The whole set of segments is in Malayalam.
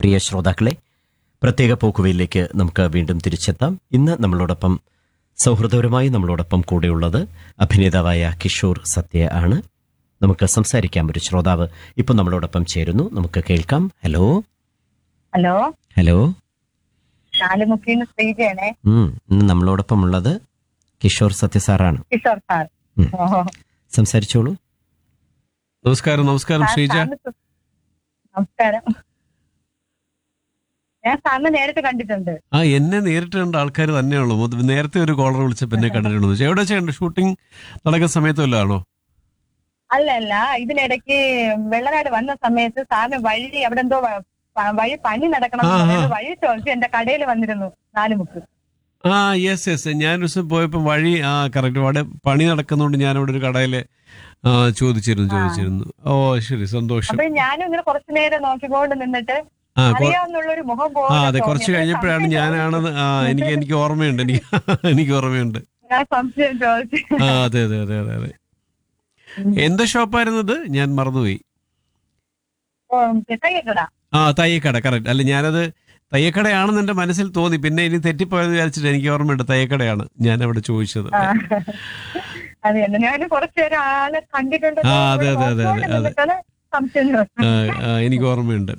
പ്രിയ ശ്രോതാക്കളെ, പ്രത്യേക പോക്കുവയിലേക്ക് നമുക്ക് വീണ്ടും തിരിച്ചെത്താം. ഇന്ന് നമ്മളോടൊപ്പം സൗഹൃദപരമായി നമ്മളോടൊപ്പം കൂടെയുള്ളത് അഭിനേതാവായ കിഷോർ സത്യ ആണ്. നമുക്ക് സംസാരിക്കാം. ഒരു ശ്രോതാവ് ഇപ്പം നമ്മളോടൊപ്പം ചേരുന്നു. നമുക്ക് കേൾക്കാം. Hello hello hello. നാലുമുക്കിന്ന് ശ്രീജയാണേ. ഇന്ന് നമ്മളോടൊപ്പം ഉള്ളത് കിഷോർ സത്യ സാറാണ്. കിഷോർ സാർ. സംസാരിച്ചോളൂ. നമസ്കാരം. നമസ്കാരം ശ്രീജ. നമസ്കാരം. ഞാൻ സാറിന് നേരിട്ട് കണ്ടിട്ടുണ്ട്. എന്നെ നേരിട്ട് കണ്ട ആൾക്കാർ തന്നെയുള്ളൂ. നേരത്തെ ഒരു കോളർ വിളിച്ചപ്പോ എന്നെ കണ്ടിട്ടുണ്ടോ? എവിടെ വെച്ചാൽ ഷൂട്ടിംഗ് നടക്കുന്ന സമയത്ത് വല്ലതാണോ? അല്ല, ഇതിനിടയ്ക്ക് വെള്ളനാട് വന്ന സമയത്ത് സാറിന് വഴി അവിടെ എന്തോ വഴി പണി നടക്കണം വഴി ചോദിച്ചു എന്റെ കടയിൽ വന്നിരുന്നു നാലുമുക്ക്. യെസ്. ഞാനൊരു ദിവസം പോയപ്പോ വഴി കറക്റ്റ് അവിടെ പണി നടക്കുന്നോണ്ട് ഞാൻ അവിടെ ഒരു കടയില് ചോദിച്ചിരുന്നു. ഓ ശരി, സന്തോഷം. അപ്പൊ ഞാനും ഇങ്ങനെ കുറച്ചു നേരം നോക്കിക്കൊണ്ട് നിന്നിട്ട് അറിയാവുന്നുള്ളൊരു മുഖം അതെ, കുറച്ച് കഴിഞ്ഞപ്പോഴാണ് ഞാനാണെന്ന് എനിക്ക് ഓർമ്മയുണ്ട്. എനിക്ക് ഓർമ്മയുണ്ട്. ഞാൻ സംശയം ചോദിച്ചു. അതെ. എന്താ ഷോപ്പായിരുന്നത്? ഞാൻ മറന്നുപോയി. തയ്യക്കട. കറക്റ്റ്. അല്ല, ഞാനത് തയ്യക്കടയാണെന്ന് എന്റെ മനസ്സിൽ തോന്നി. പിന്നെ ഇനി തെറ്റിപ്പോയെന്ന് വിചാരിച്ചിട്ട് എനിക്ക് ഓർമ്മയുണ്ട്, തയ്യക്കടയാണ് ഞാൻ അവിടെ ചോദിച്ചത്. അതെ. എനിക്ക് ഓർമ്മയുണ്ട്.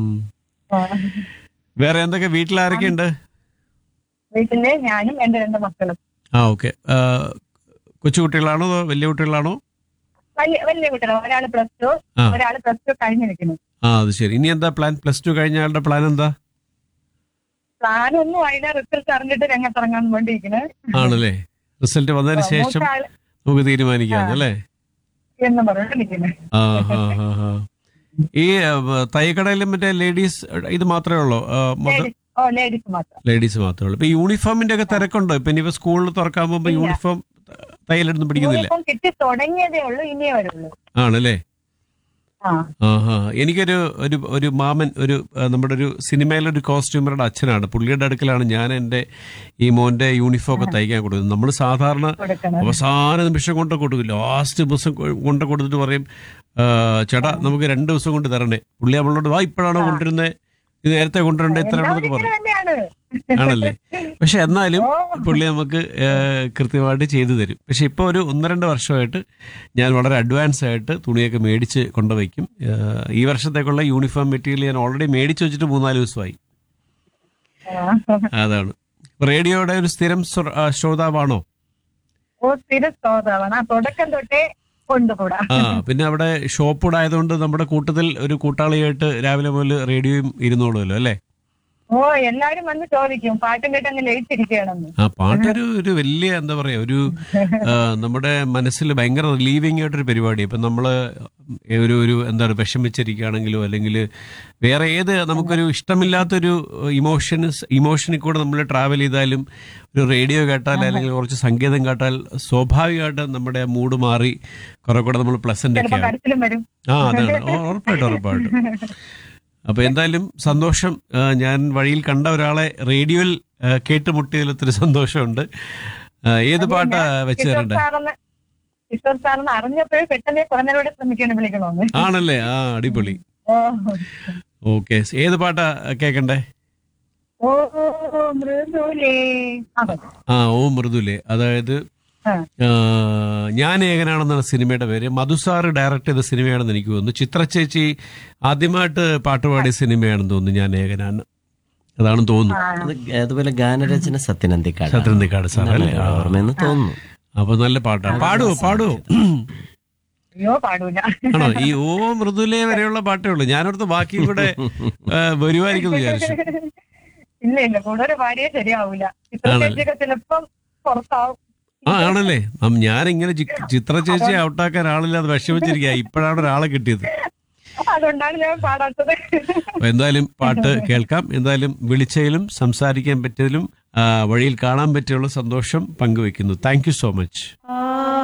വേറെ എന്തൊക്കെ? വീട്ടിലാരൊക്കെ ഉണ്ട്? വീട്ടില് ഞാനും എന്റെ 2 മക്കളും. ഓക്കെ. കൊച്ചുകുട്ടികളാണോ വലിയ കുട്ടികളാണോ? വലിയ കുട്ടികൾ. ഒരാള് +2, ഒരാള് +2 കഴിഞ്ഞിരിക്കുന്നു. അത് ശരി. ഇനി എന്താ പ്ലാൻ? +2 കഴിഞ്ഞ ആളുടെ പ്ലാൻ എന്താ? പ്ലാനൊന്നും അതിനെ റിസൾട്ട് അറിഞ്ഞിട്ട് രംഗത്തിറങ്ങാൻ വേണ്ടിയിരിക്കുന്നത്. ആണല്ലേ? റിസൾട്ട് വന്നതിന് ശേഷം നമുക്ക് തീരുമാനിക്കാം അല്ലേ എന്ന് പറഞ്ഞിരിക്കുന്നത്. ഈ തയ്യക്കടയിലും മറ്റേ ലേഡീസ് ഇത് മാത്രമേ ഉള്ളൂ? ലേഡീസ് മാത്രമേ ഉള്ളൂ. ഇപ്പൊ യൂണിഫോമിന്റെ ഒക്കെ തിരക്കുണ്ടോ? ഇപ്പൊ ഇനിയിപ്പോ സ്കൂളിൽ തുറക്കാൻ പോകുമ്പോ യൂണിഫോം തയ്യലൊന്നും പിടിക്കുന്നില്ല? കിട്ടി തുടങ്ങിയതേ ഉള്ളൂ, ഇനിയേ വരുള്ളൂ. ആണല്ലേ? എനിക്കൊരു ഒരു മാമൻ, നമ്മുടെ ഒരു സിനിമയിലൊരു കോസ്റ്റ്യൂമറുടെ അച്ഛനാണ്. പുള്ളിയുടെ അടുക്കലാണ് ഞാൻ എൻ്റെ ഈ മോന്റെ യൂണിഫോം ഒക്കെ തയ്ക്കാൻ കൊടുക്കുന്നത്. നമ്മൾ സാധാരണ അവസാന നിമിഷം കൊണ്ട് കൊടുക്കും, ലാസ്റ്റ് ദിവസം കൊണ്ട് കൊടുത്തിട്ട് പറയും, ചേട്ടാ നമുക്ക് 2 ദിവസം കൊണ്ട് തരണേ. പുള്ളി നമ്മളോട് ഇപ്പോഴാണോ കൊണ്ടുവരുന്നത്, ഇത് നേരത്തെ കൊണ്ടുവരണ്ടേ, ഇത്രയാണെന്നൊക്കെ പറയും. ആണല്ലേ? പക്ഷെ എന്നാലും പുള്ളി നമുക്ക് കൃത്യമായിട്ട് ചെയ്തു തരും. പക്ഷെ ഇപ്പോൾ ഒരു 1-2 വർഷമായിട്ട് ഞാൻ വളരെ അഡ്വാൻസ് ആയിട്ട് തുണിയൊക്കെ മേടിച്ച് കൊണ്ടുവയ്ക്കും. ഈ വർഷത്തേക്കുള്ള യൂണിഫോം മെറ്റീരിയൽ ഞാൻ ഓൾറെഡി മേടിച്ച് വെച്ചിട്ട് 3-4 ദിവസമായി. അതാണ്. റേഡിയോയുടെ ഒരു സ്ഥിരം ശ്രോതാവാണോ? സ്ഥിരം ശ്രോതാവാണ്. തുടക്കം തൊട്ടേ കൊണ്ടുകൂടാ. പിന്നെ അവിടെ ഷോപ്പ് കൂടെ ആയതുകൊണ്ട് നമ്മുടെ കൂട്ടത്തിൽ ഒരു കൂട്ടാളിയായിട്ട് രാവിലെ മുതൽ റേഡിയോയും ഇരുന്നോളുമല്ലോ അല്ലേ? എല്ലാരും വന്ന് ചോദിക്കും പാട്ടും കേട്ട് അങ്ങ് ലയിച്ചിരിക്കുകയാണെന്ന്. പാട്ടൊരു വലിയ എന്താ പറയാ, ഒരു നമ്മുടെ മനസ്സിൽ ഭയങ്കര റിലീവിംഗ് ആയിട്ടൊരു പരിപാടി. ഇപ്പം നമ്മള് ഒരു എന്താണ് വിഷമിച്ചിരിക്കുകയാണെങ്കിലോ അല്ലെങ്കിൽ വേറെ ഏത് നമുക്കൊരു ഇഷ്ടമില്ലാത്തൊരു ഇമോഷനിൽ കൂടെ നമ്മൾ ട്രാവൽ ചെയ്താലും ഒരു റേഡിയോ കേട്ടാൽ അല്ലെങ്കിൽ കുറച്ച് സംഗീതം കേട്ടാൽ സ്വാഭാവികമായിട്ട് നമ്മുടെ മൂഡ് മാറി കുറെ കൂടെ നമ്മൾ പ്ലസന്റ് ഒക്കെ ആവും. അതാണ്. ഉറപ്പായിട്ടും. അപ്പൊ എന്തായാലും സന്തോഷം. ഞാൻ വഴിയിൽ കണ്ട ഒരാളെ റേഡിയോയിൽ കേട്ടുമുട്ടിയതിൽ ഒത്തിരി സന്തോഷമുണ്ട്. ഏത് പാട്ടാ വെച്ച് തരണ്ടേ? ആണല്ലേ? അടിപൊളി. ഓക്കെ. ഏത് പാട്ടാ കേക്കണ്ടേ? ഓ മൃദുലേ. അതായത് ഞാൻ ഏകനാണെന്നാണ് സിനിമയുടെ പേര്. മധുസാറ് ഡയറക്ട് ചെയ്ത സിനിമയാണെന്ന് എനിക്ക് തോന്നുന്നു. ചിത്ര ചേച്ചി ആദ്യമായിട്ട് പാട്ടുപാടിയ സിനിമയാണെന്ന് തോന്നുന്നു ഞാൻ ഏകനാണ്. അതാണെന്ന് തോന്നുന്നു. അതുപോലെ ഗാനരചന സത്യനന്ദിക്കാട് സാറല്ലേ? ഓർമ്മയെന്ന് തോന്നുന്നു. അപ്പൊ നല്ല പാട്ടാണ്. പാടുവോ? ആണോ? ഈ ഓ മൃദുലേ വരെയുള്ള പാട്ടേ ഉള്ളൂ. ഞാനോടത്ത് ബാക്കി കൂടെ വരുമായിരിക്കും വിചാരിച്ചു. ഇല്ല, കൂടുതൽ പാടിയേ ശരിയാവൂല. ചിലപ്പം പുറത്താവും. ആണല്ലേ? ഞാനിങ്ങനെ ചിത്ര ചേച്ചി ഔട്ടാക്കാൻ ആളില്ലാതെ വിഷമിച്ചിരിക്കുക. ഇപ്പോഴാണ് ഒരാളെ കിട്ടിയത്. അതുകൊണ്ടാണ് ഞാൻ പാടാത്തത്. എന്തായാലും പാട്ട് കേൾക്കാം. എന്തായാലും വിളിച്ചതിലും സംസാരിക്കാൻ പറ്റിയതിലും വഴിയിൽ കാണാൻ പറ്റിയുള്ള സന്തോഷം പങ്കുവെക്കുന്നു. Thank you so much.